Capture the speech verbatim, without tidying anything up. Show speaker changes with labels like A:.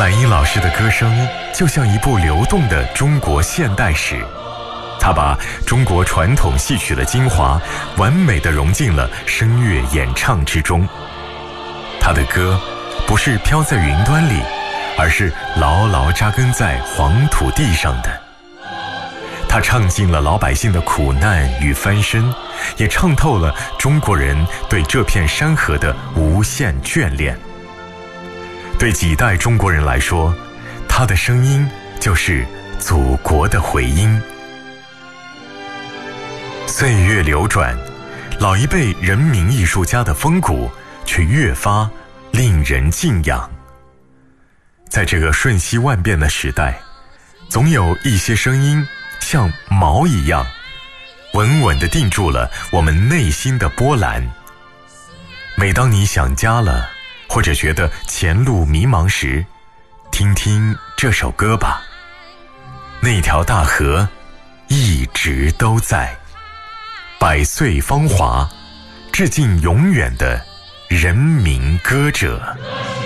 A: 海英老师的歌声就像一部流动的中国现代史，他把中国传统戏曲的精华完美地融进了声乐演唱之中。他的歌不是飘在云端里，而是牢牢扎根在黄土地上的。他唱尽了老百姓的苦难与翻身，也唱透了中国人对这片山河的无限眷恋。对几代中国人来说，他的声音就是祖国的回音。岁月流转，老一辈人民艺术家的风骨却越发令人敬仰。在这个瞬息万变的时代，总有一些声音像锚一样，稳稳地定住了我们内心的波澜。每当你想家了，或者觉得前路迷茫时，听听这首歌吧。那条大河一直都在，百岁芳华，致敬永远的人民歌者。